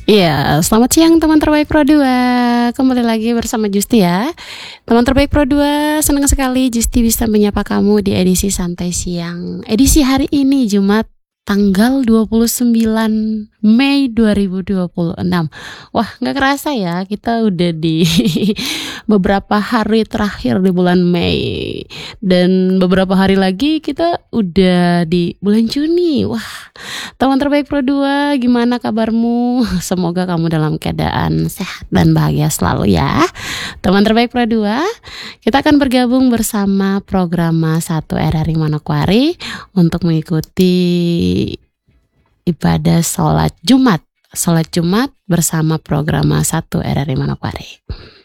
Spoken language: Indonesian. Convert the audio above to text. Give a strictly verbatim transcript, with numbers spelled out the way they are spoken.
Iya, selamat siang teman terbaik Pro dua. Kembali lagi bersama Justi ya. Teman terbaik Pro dua, senang sekali Justi bisa menyapa kamu di edisi santai siang. Edisi hari ini Jumat tanggal dua puluh sembilan Mei dua ribu dua puluh enam. Wah, gak kerasa ya, kita udah di beberapa hari terakhir di bulan Mei. Dan beberapa hari lagi kita udah di bulan Juni. Wah, teman terbaik Pro dua, gimana kabarmu? Semoga kamu dalam keadaan sehat dan bahagia selalu ya. Teman terbaik Pro dua, kita akan bergabung bersama program satu R R I Manokwari untuk mengikuti ibadah sholat Jumat. Sholat Jumat bersama program satu R R I Manokwari.